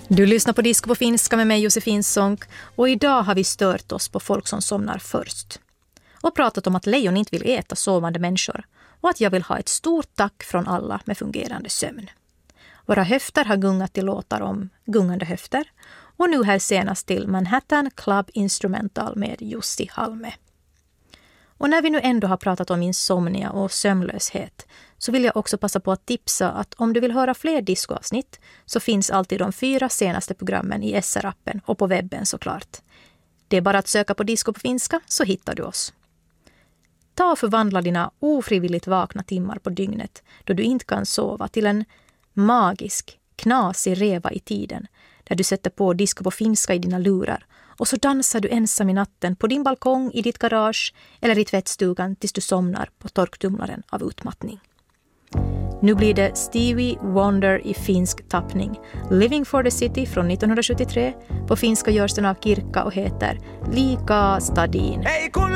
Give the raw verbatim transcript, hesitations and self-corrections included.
Du lyssnar på Disco på finska med mig Josefin Sonck och idag har vi stört oss på folk som somnar först. Och pratat om att lejon inte vill äta sovande människor och att jag vill ha ett stort tack från alla med fungerande sömn. Våra höfter har gungat till låtar om gungande höfter och nu här senast till Manhattan Club Instrumental med Jussi Halme. Och när vi nu ändå har pratat om insomnia och sömnlöshet så vill jag också passa på att tipsa att om du vill höra fler discoavsnitt så finns alltid de fyra senaste programmen i S R-appen och på webben såklart. Det är bara att söka på Disco på finska så hittar du oss. Ta och förvandla dina ofrivilligt vakna timmar på dygnet då du inte kan sova till en magisk, knasig reva i tiden där du sätter på Disco på finska i dina lurar och så dansar du ensam i natten på din balkong, i ditt garage eller i tvättstugan tills du somnar på torktumlaren av utmattning. Nu blir det Stevie Wonder i finsk tappning. Living for the City från nittonhundrasjuttiotre. På finska görs den av Kirkka och heter Lika Stadin. Hei kun